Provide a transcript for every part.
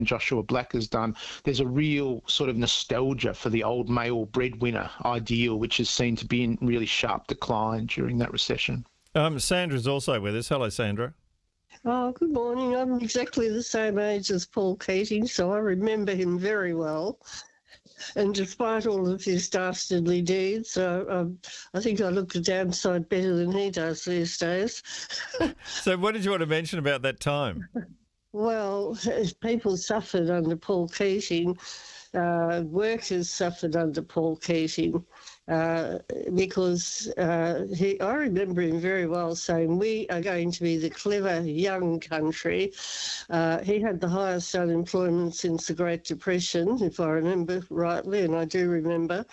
Joshua Black has done, there's a real sort of nostalgia for the old male breadwinner ideal, which is seen to be in really sharp decline during that recession. Sandra's also with us. Hello, Sandra. Oh, good morning. I'm exactly the same age as Paul Keating, so I remember him very well. And despite all of his dastardly deeds, I think I look the downside better than he does these days. So what did you want to mention about that time? Well, people suffered under Paul Keating. Workers suffered under Paul Keating because I remember him very well saying, we are going to be the clever young country. He had the highest unemployment since the Great Depression, if I remember rightly, and I do remember.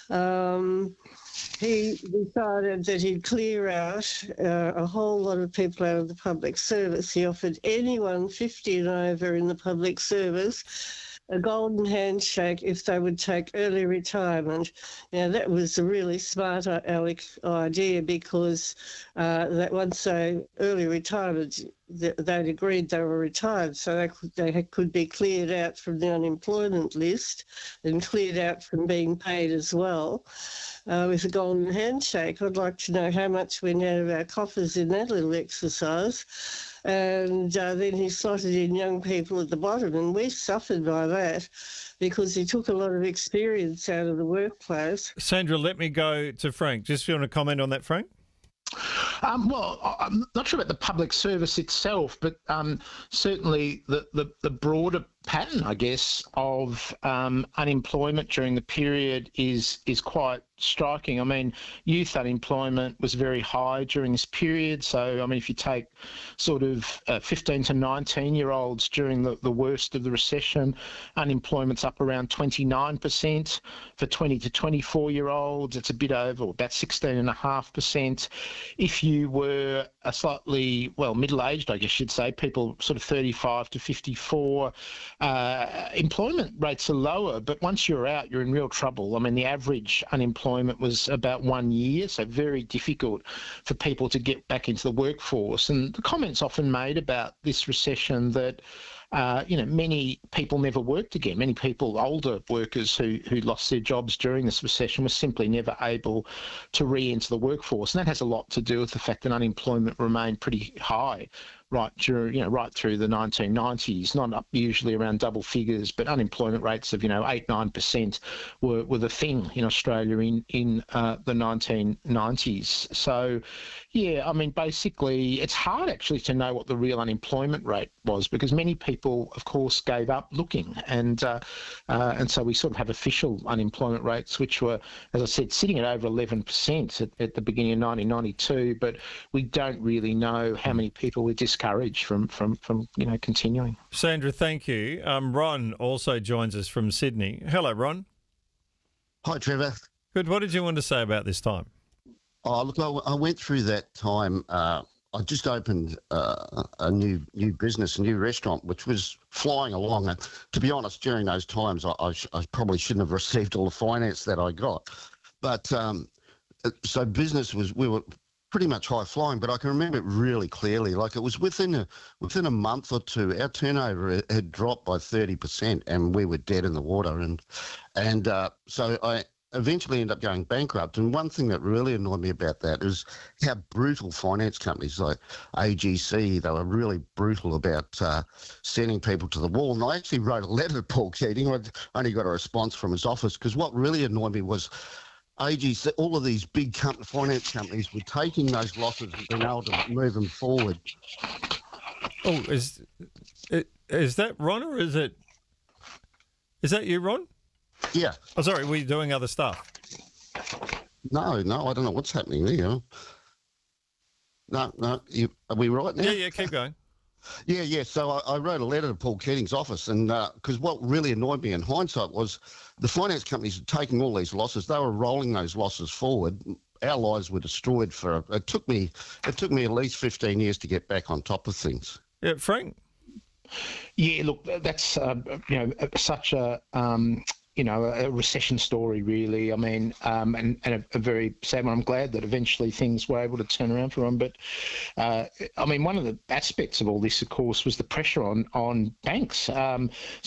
He decided that he'd clear out a whole lot of people out of the public service. He offered anyone 50 and over in the public service a golden handshake if they would take early retirement. Now, that was a really smart idea because that once they early retired, they'd agreed they were retired, so they could be cleared out from the unemployment list and cleared out from being paid as well with a golden handshake. I'd like to know how much went out of our coffers in that little exercise. And then he slotted in young people at the bottom, and we suffered by that because he took a lot of experience out of the workplace. Sandra, let me go to Frank. Just you want to comment on that, Frank? Well, I'm not sure about the public service itself, but certainly the broader pattern, I guess, of unemployment during the period is quite striking. I mean, youth unemployment was very high during this period. So, I mean, if you take sort of 15 to 19-year-olds during the worst of the recession, unemployment's up around 29%. For 20 to 24-year-olds, it's a bit over, about 16.5%. If you were a slightly, middle-aged, I guess you'd say, people sort of 35 to 54, employment rates are lower, but once you're out, you're in real trouble. I mean, the average unemployment was about 1 year, so very difficult for people to get back into the workforce. And the comments often made about this recession that many people never worked again. Many people, older workers who lost their jobs during this recession, were simply never able to re-enter the workforce. And that has a lot to do with the fact that unemployment remained pretty high right through the 1990s, not up usually around double figures, but unemployment rates of 8-9% were the thing in Australia in the 1990s. So, yeah, I mean, basically, it's hard actually to know what the real unemployment rate was because many people, of course, gave up looking, and so we sort of have official unemployment rates which were, as I said, sitting at over 11% at the beginning of 1992, but we don't really know how many people were discouraged from continuing. Sandra, thank you. Ron also joins us from Sydney. Hello, Ron. Hi, Trevor. Good. What did you want to say about this time? Oh, look, I went through that time. I just opened a new business, a new restaurant, which was flying along. And to be honest, during those times, I probably shouldn't have received all the finance that I got. But so business we were pretty much high flying, but I can remember it really clearly. Like it was within a month or two, our turnover had dropped by 30%, and we were dead in the water. And so I eventually ended up going bankrupt. And one thing that really annoyed me about that is how brutal finance companies like AGC, they were really brutal about sending people to the wall. And I actually wrote a letter to Paul Keating. I only got a response from his office because what really annoyed me was AGC, all of these big finance companies were taking those losses and being able to move them forward. Oh, is that Ron, or is that you, Ron? Yeah. Oh, sorry, were you doing other stuff? No, I don't know what's happening there. No, are we right now? Yeah, keep going. Yeah. So I wrote a letter to Paul Keating's office, and because what really annoyed me in hindsight was the finance companies were taking all these losses. They were rolling those losses forward. Our lives were destroyed it took me at least 15 years to get back on top of things. Yeah, Frank? Yeah, look, that's such a a recession story, really. I mean, and a very sad one. I'm glad that eventually things were able to turn around for him. But, I mean, one of the aspects of all this, of course, was the pressure on banks.